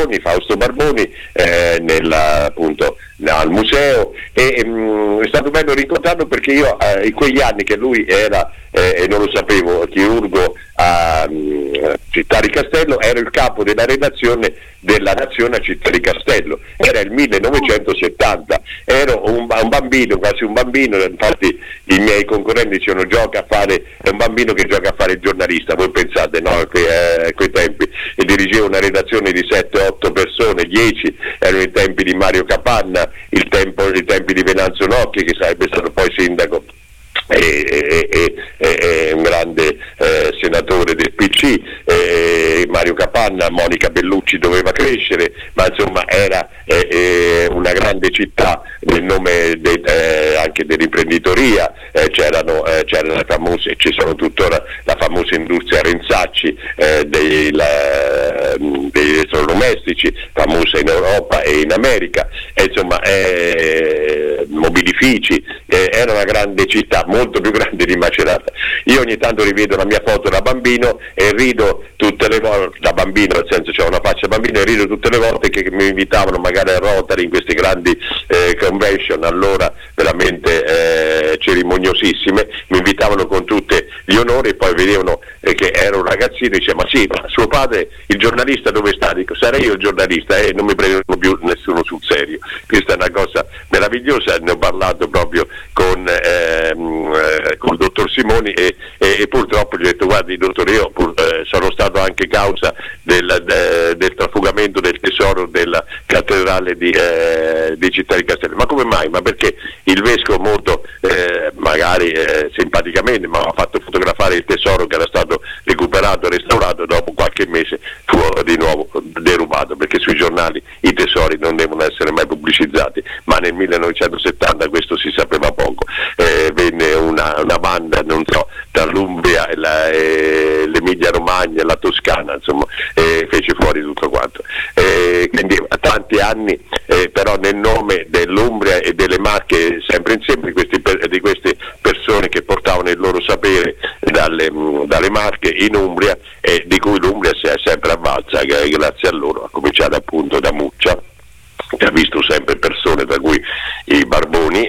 Barboni, Fausto Barboni, appunto al museo, e è stato bello rincontrarlo perché io in quegli anni che lui era, e non lo sapevo, chirurgo a Città di Castello, ero il capo della redazione della Nazione a Città di Castello, era il 1970, ero un bambino, quasi un bambino, infatti i miei concorrenti dicevano è un bambino che gioca a fare il giornalista, voi pensate, no, a quei tempi, e dirigevo una redazione di 7-8 persone, 10 erano i tempi di Mario Capanna, i tempi di Venanzo Nocchi, che sarebbe stato poi sindaco e un grande senatore del PC, Mario Capanna, Monica Bellucci doveva crescere, ma insomma era una grande città nel nome anche dell'imprenditoria, c'erano le famose, ci sono tuttora la famosa industria Renzacci dei elettrodomestici, famosa in Europa e in America, insomma mobilifici, era una grande città, molto più grande di Macerata. Io ogni tanto rivedo la mia foto da bambino e rido tutte le volte, da bambino nel senso c'ho una faccia bambino, e rido tutte le volte che mi invitavano magari a Rotary in queste grandi convention, allora veramente cerimoniosissime, mi invitavano con tutti gli onori, e poi vedevano che ero un ragazzino e diceva: ma sì, ma suo padre il giornalista dove sta? Dico: sarei io il giornalista, e non mi prendono più nessuno sul serio. Questa è una cosa meravigliosa, ne ho parlato proprio con il dottor Simoni, e purtroppo gli ho detto: guardi dottore, io sono stato anche causa del trafugamento del tesoro della cattedrale di Città di Castello. Ma come mai? Ma perché il vescovo molto magari simpaticamente mi ha fatto fotografare il tesoro che era stato recuperato e restaurato, dopo qualche mese fu di nuovo derubato, perché sui giornali i tesori non devono essere mai pubblicizzati, ma nel 1970 questo si sapeva poco. Venne una banda, non so, tra l'Umbria e l'Emilia Romagna e la Toscana, insomma, fece fuori tutto quanto. Quindi a tanti anni, però nel nome dell'Umbria e delle Marche, sempre insieme di queste persone che portavano il loro sapere dalle Marche in Umbria, e di cui l'Umbria si è sempre avvalsa, grazie a loro, a cominciare appunto da Muccia, che ha visto sempre persone, tra cui i Barboni,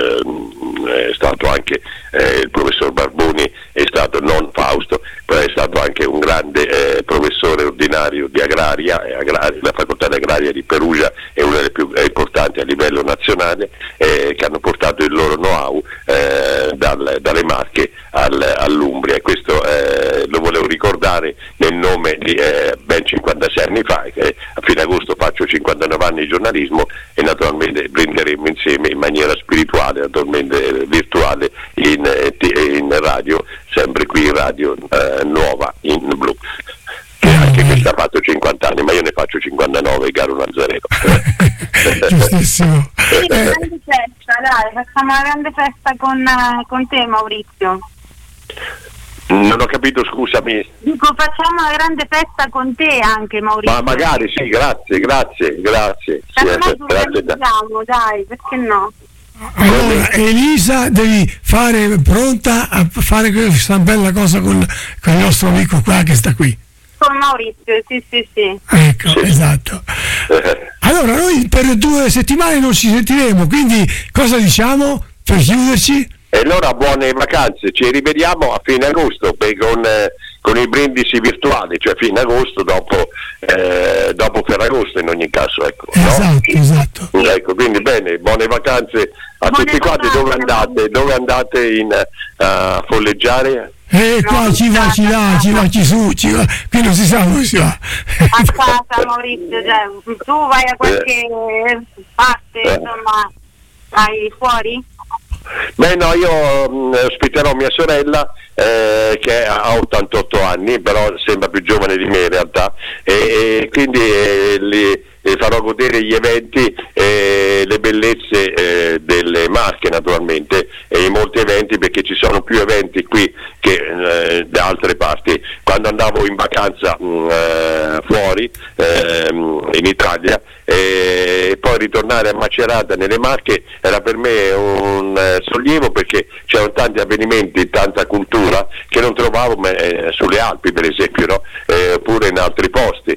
è stato anche il professor Barboni, è stato non Fausto, però è stato anche un grande professore ordinario di agraria, la facoltà di agraria di Perugia è una delle più importanti a livello nazionale, che hanno portato il loro know-how dalle Marche all'Umbria, e questo lo volevo ricordare nel nome di ben 56 anni fa, che a fine agosto faccio 59 anni di giornalismo, e naturalmente brinderemo insieme in maniera spirituale, naturalmente virtuale, in radio, sempre qui in Radio Nuova in Blu, che anche questa ha fatto 50 anni, ma io ne faccio 59, caro Nazareno. Giustissimo. Grande festa, dai, facciamo una grande festa con te, Maurizio. Non ho capito, scusami. Dico, facciamo una grande festa con te anche, Maurizio. Ma magari sì, grazie. Grazie, dai, perché no? Allora, Elisa, devi fare pronta a fare questa bella cosa con il nostro amico qua che sta qui. Con Maurizio, sì. Ecco, sì. Esatto. Allora, noi per 2 settimane non ci sentiremo, quindi cosa diciamo per chiuderci? E allora buone vacanze, ci rivediamo a fine agosto con i brindisi virtuali, cioè fine agosto dopo Ferragosto in ogni caso, ecco. Esatto. Ecco, quindi bene, buone vacanze a tutti quanti. Dove andate a folleggiare? Qua ci va, qui non si sa dove si va. A casa, Maurizio, cioè, tu vai a qualche parte, insomma, vai fuori? Beh no, io ospiterò mia sorella che ha 88 anni, però sembra più giovane di me in realtà, e quindi le farò godere gli eventi, le bellezze delle Marche naturalmente, e in molti eventi, perché ci sono più eventi qui che da altre parti. Quando andavo in vacanza fuori in Italia, e poi ritornare a Macerata nelle Marche era per me un sollievo, perché c'erano tanti avvenimenti, tanta cultura che non trovavo sulle Alpi per esempio, no? Oppure in altri posti.